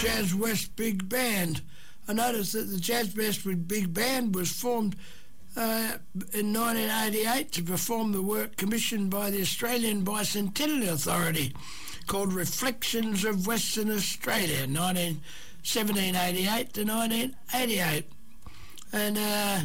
Jazz West Big Band. I noticed that the Jazz West Big Band was formed in 1988 to perform the work commissioned by the Australian Bicentennial Authority called Reflections of Western Australia, 1788 to 1988. And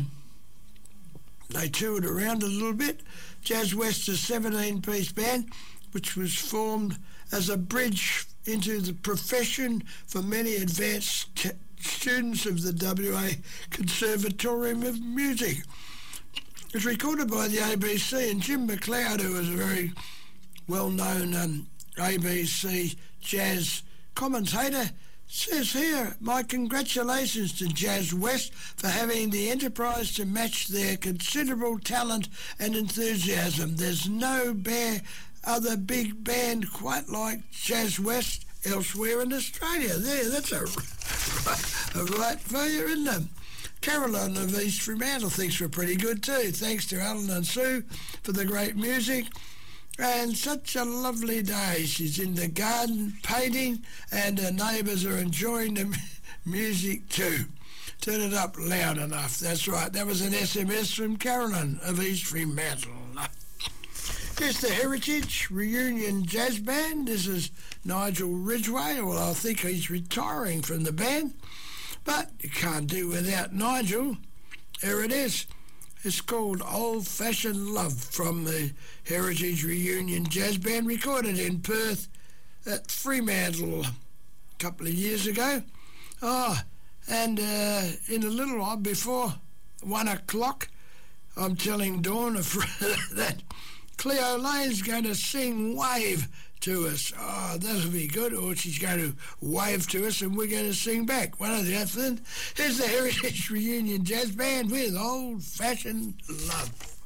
they toured around a little bit. Jazz West is a 17-piece band which was formed as a bridge into the profession for many advanced students of the WA Conservatorium of Music. It was recorded by the ABC, and Jim McLeod, who was a very well-known ABC jazz commentator, says here, "My congratulations to Jazz West for having the enterprise to match their considerable talent and enthusiasm. There's no other big band quite like Jazz West elsewhere in Australia." That's a right for you, isn't it? Carolyn of East Fremantle thinks we're pretty good too. Thanks to Alan and Sue for the great music. And such a lovely day. She's in the garden painting, and her neighbours are enjoying the music too. Turn it up loud enough. That's right. That was an SMS from Carolyn of East Fremantle. Here's the Heritage Reunion Jazz Band. This is Nigel Ridgway. Well, I think he's retiring from the band, but you can't do without Nigel. Here it is. It's called Old Fashioned Love from the Heritage Reunion Jazz Band, recorded in Perth at Fremantle a couple of years ago. And in a little while, before 1 o'clock, I'm telling Dawn that Cleo Lane's going to sing Wave to us. Oh, that'll be good. Or she's going to wave to us and we're going to sing back. One of the other. Here's the Heritage Reunion Jazz Band with Old Fashioned Love.